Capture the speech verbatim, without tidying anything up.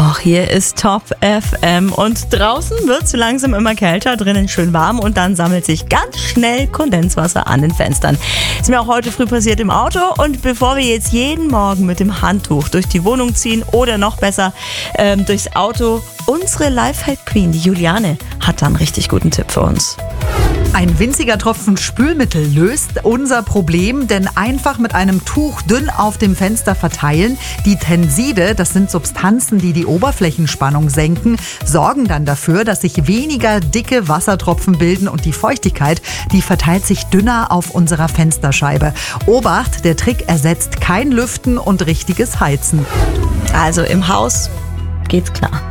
Mittwoch. Hier ist Top F M und draußen wird es langsam immer kälter, drinnen schön warm und dann sammelt sich ganz schnell Kondenswasser an den Fenstern. Ist mir auch heute früh passiert im Auto und bevor wir jetzt jeden Morgen mit dem Handtuch durch die Wohnung ziehen oder noch besser ähm, durchs Auto, unsere Lifehack-Queen, die Juliane, hat da einen richtig guten Tipp für uns. Ein winziger Tropfen Spülmittel löst unser Problem, denn einfach mit einem Tuch dünn auf dem Fenster verteilen. Die Tenside, das sind Substanzen, die die Oberflächenspannung senken, sorgen dann dafür, dass sich weniger dicke Wassertropfen bilden und die Feuchtigkeit, die verteilt sich dünner auf unserer Fensterscheibe. Obacht, der Trick ersetzt kein Lüften und richtiges Heizen. Also im Haus geht's klar.